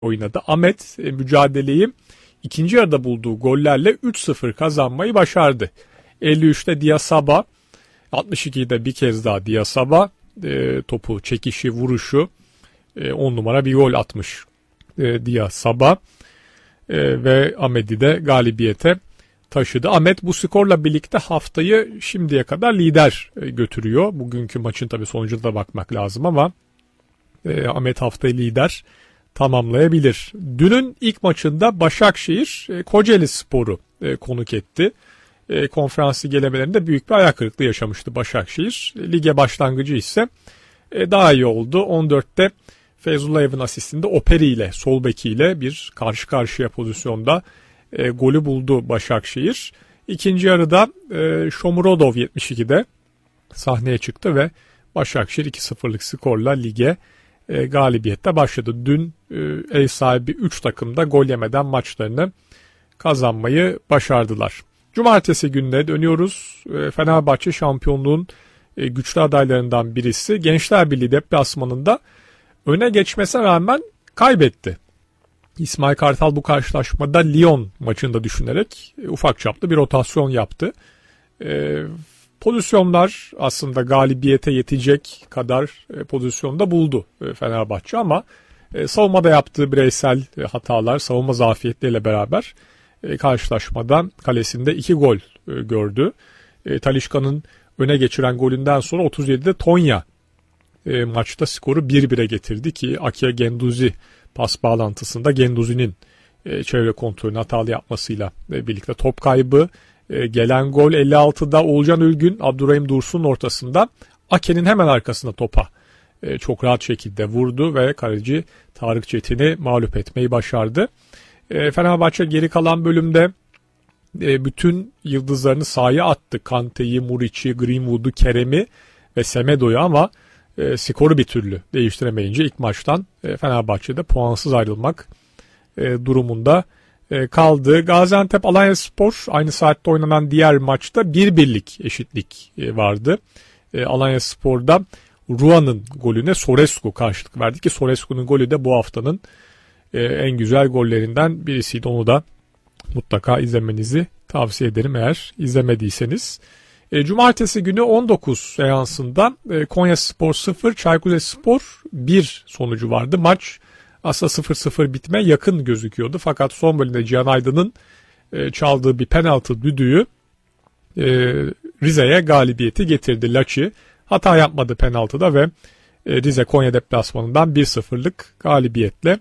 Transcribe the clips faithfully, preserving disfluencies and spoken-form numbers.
oynadı. Ahmet e, mücadeleyi ikinci yarıda bulduğu gollerle üç sıfır kazanmayı başardı. elli üçte Diasaba, altmış ikide bir kez daha Diasaba e, topu çekişi, vuruşu, e, on numara bir gol atmış e, Diasaba e, ve Ahmet'i de galibiyete taşıdı. Ahmet bu skorla birlikte haftayı şimdiye kadar lider e, götürüyor. Bugünkü maçın tabii sonucuna da bakmak lazım ama e, Ahmet haftayı lider tamamlayabilir. Dünün ilk maçında Başakşehir e, Kocaelispor'u e, konuk etti. E, konferans lig elemelerinde büyük bir ayak kırıklığı yaşamıştı Başakşehir. E, lige başlangıcı ise e, daha iyi oldu. on dörtte Feyzullayev'in asistinde Operi ile sol bekiyle bir karşı karşıya pozisyonda e, golü buldu Başakşehir. İkinci yarıda e, Shomurodov yetmiş ikide sahneye çıktı ve Başakşehir iki sıfırlık skorla lige e, galibiyette başladı. Dün e, ev sahibi üç takım da gol yemeden maçlarını kazanmayı başardılar. Cumartesi gününe dönüyoruz. E, Fenerbahçe şampiyonluğun e, güçlü adaylarından birisi. Gençler Birliği deplasmanında öne geçmesine rağmen kaybetti. İsmail Kartal bu karşılaşmada Lyon maçında düşünerek e, ufak çaplı bir rotasyon yaptı. E, pozisyonlar aslında galibiyete yetecek kadar e, pozisyonda buldu e, Fenerbahçe ama e, savunmada yaptığı bireysel e, hatalar, savunma zafiyetleriyle beraber e, karşılaşmadan kalesinde iki gol e, gördü. E, Talisca'nın öne geçiren golünden sonra otuz yedide Tonya e, maçta skoru bir bire getirdi ki Ake Genduzi pas bağlantısında Genduzi'nin e, çevre kontrolünü hatalı yapmasıyla e, birlikte top kaybı. E, gelen gol elli altıda Oğulcan Ülgün, Abdurrahim Dursun'un ortasında Ake'nin hemen arkasında topa e, çok rahat şekilde vurdu ve kaleci Tarık Çetin'i mağlup etmeyi başardı. E, Fenerbahçe geri kalan bölümde e, bütün yıldızlarını sahaya attı. Kante'yi, Muriç'i, Greenwood'u, Kerem'i ve Semedo'yu ama e, skoru bir türlü değiştiremeyince ilk maçtan e, Fenerbahçe'de puansız ayrılmak e, durumunda e, kaldı. Gaziantep Alanyaspor aynı saatte oynanan diğer maçta bir birlik eşitlik e, vardı. E, Alanyaspor'da Ruan'ın golüne Sorescu karşılık verdi ki Sorescu'nun golü de bu haftanın e, en güzel gollerinden birisiydi. Onu da mutlaka izlemenizi tavsiye ederim eğer izlemediyseniz. E, Cumartesi günü on dokuz seansında e, Konyaspor sıfır, Çaykur Rizespor bir sonucu vardı. Maç aslında sıfır sıfır bitmeye yakın gözüküyordu. Fakat son bölümde Cihan Aydın'ın e, çaldığı bir penaltı düdüğü e, Rize'ye galibiyeti getirdi. Laçi hata yapmadı penaltıda ve e, Rize Konya deplasmanından bir sıfırlık galibiyetle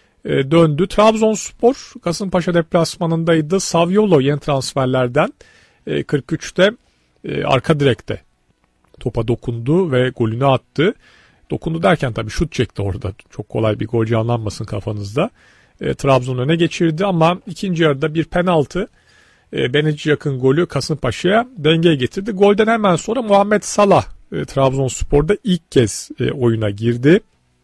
e, döndü. Trabzonspor Kasımpaşa deplasmanındaydı. Saviolo yeni transferlerden e, kırk üçte e, arka direkte topa dokundu ve golünü attı. Dokundu derken tabii şut çekti orada. Çok kolay bir gol canlanmasın kafanızda. E, Trabzon öne geçirdi ama ikinci yarıda bir penaltı e, Benedict yakın golü Kasımpaşa'ya dengeye getirdi. Golden hemen sonra Muhammed Salah e, Trabzonspor'da ilk kez e, oyuna girdi.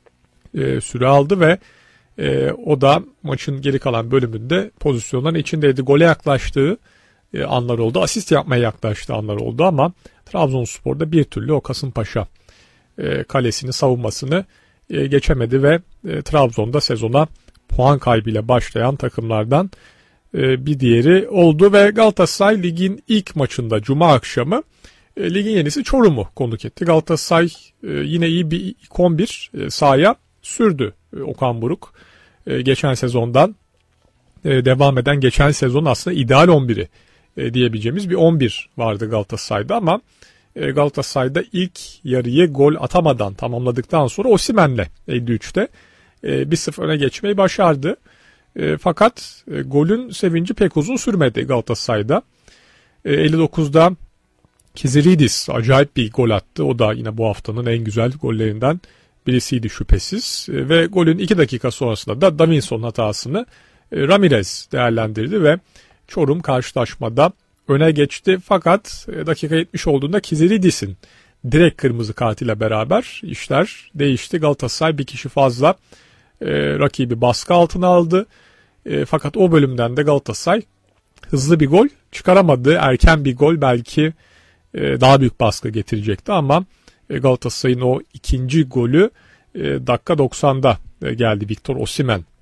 E, süre aldı ve e, o da maçın geri kalan bölümünde pozisyonların içindeydi. Gole yaklaştığı e, anlar oldu. Asist yapmaya yaklaştığı anlar oldu ama Trabzonspor'da bir türlü o Kasımpaşa e, kalesini savunmasını e, geçemedi ve e, Trabzon'da sezona puan kaybıyla başlayan takımlardan e, bir diğeri oldu ve Galatasaray ligin ilk maçında Cuma akşamı e, ligin yenisi Çorum'u konuk etti. Galatasaray e, yine iyi bir ilk on bir e, sahaya sürdü e, Okan Buruk. E, geçen sezondan e, devam eden geçen sezon aslında ideal on biri e, diyebileceğimiz bir on bir vardı Galatasaray'da ama e, Galatasaray'da ilk yarıyı gol atamadan tamamladıktan sonra Osimhen'le elli üçte e, bir sıfır öne geçmeyi başardı. E, fakat e, golün sevinci pek uzun sürmedi Galatasaray'da. E, elli dokuzda Kiziridis acayip bir gol attı. O da yine bu haftanın en güzel gollerinden birisiydi şüphesiz. E, ve golün iki dakika sonrasında da Davinson hatasını e, Ramirez değerlendirdi ve Çorum karşılaşmada öne geçti. Fakat e, dakika yetmiş olduğunda Kiziridis'in direkt kırmızı kartıyla beraber işler değişti. Galatasaray bir kişi fazla e, rakibi baskı altına aldı. E, fakat o bölümden de Galatasaray hızlı bir gol çıkaramadı. Erken bir gol belki e, daha büyük baskı getirecekti ama e, Galatasaray'ın o ikinci golü e, dakika doksanda e, geldi. Victor Osimhen